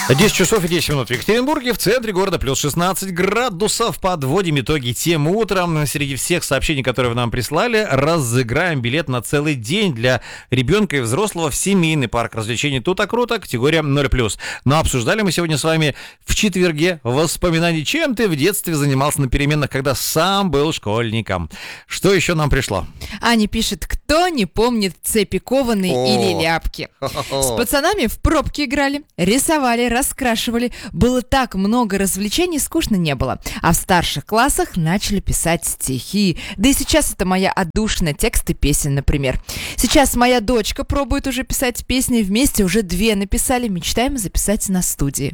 10 часов и 10 минут в Екатеринбурге, в центре города плюс 16 градусов. Подводим итоги тем утром. Среди всех сообщений, которые вы нам прислали, разыграем билет на целый день для ребенка и взрослого в семейный парк развлечений «Тута Круто», категория 0+. Но обсуждали мы сегодня с вами в четверге воспоминаний, чем ты в детстве занимался на переменах, когда сам был школьником. Что еще нам пришло? Аня пишет: кто не помнит цепи кованые или ляпки? С пацанами в пробки играли, рисовали, раскрашивали. Было так много развлечений, скучно не было. А в старших классах начали писать стихи. Да и сейчас это моя отдушина, тексты песен, например. Сейчас моя дочка пробует уже писать песни. Вместе уже 2 написали. Мечтаем записать на студии.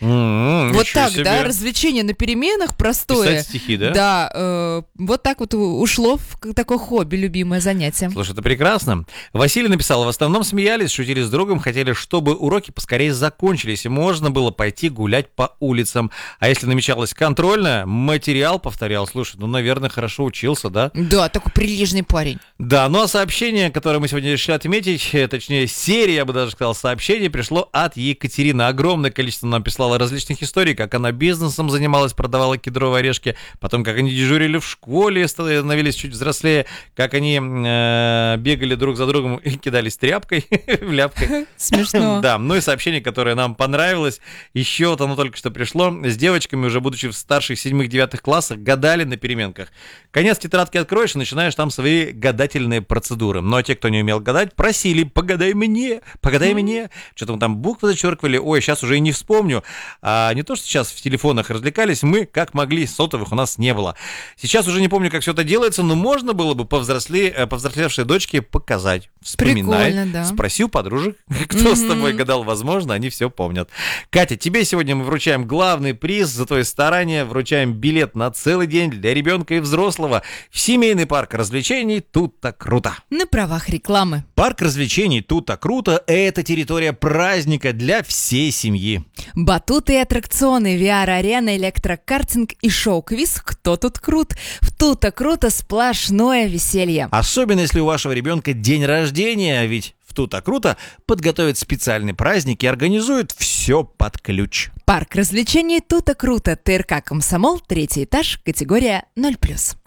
Вот так, себе. Да, развлечение на переменах простое. Писать стихи, да? Да, вот так вот ушло в такое хобби, любимое занятие. Слушай, это прекрасно. Василий написал: в основном смеялись, шутили с другом, хотели, чтобы уроки поскорее закончились, и можно было пойти гулять по улицам. А если намечалась контрольная, материал повторял. Слушай, наверное, хорошо учился, да? Да, такой прилежный парень. Да, ну а сообщение, которое мы сегодня решили отметить, точнее, серия, я бы даже сказал, сообщений, пришло от Екатерины. Огромное количество нам прислала различных историй, как она бизнесом занималась, продавала кедровые орешки, потом как они дежурили в школе, становились чуть взрослее, как они бегали друг за другом и кидались тряпкой, ляпкой. Смешно. Да, ну и сообщение, которое нам понравилось, еще вот оно только что пришло, с девочками, уже будучи в старших 7-9 классах, гадали на переменках. Конец тетрадки откроешь и начинаешь там свои гадательные процедуры. Ну а те, кто не умел гадать, просили: погадай мне. Что-то мы там буквы зачеркивали, ой, сейчас уже и не вспомню. А не то, что сейчас в телефонах развлекались, мы как могли, сотовых у нас не было. Сейчас уже не помню, как все это делается, но можно было бы повзрослевшей дочке показать. Вспоминай. Прикольно, да. Спроси у подружек, кто с тобой гадал, возможно, они все помнят. Катя, тебе сегодня мы вручаем главный приз за твои старания, вручаем билет на целый день для ребенка и взрослого в семейный парк развлечений «Тута Круто». На правах рекламы. Парк развлечений «Тута Круто» — это территория праздника для всей семьи. Батуты и аттракционы, VR-арена, электрокартинг и шоу-квиз «Кто тут крут?». В «Тута Круто» сплошное веселье. Особенно, если у вашего ребенка день рождения, ведь в «Тута Круто» подготовят специальный праздник и организуют все под ключ. Парк развлечений «Тута Круто», ТРК «Комсомол», 3-й этаж, категория 0+.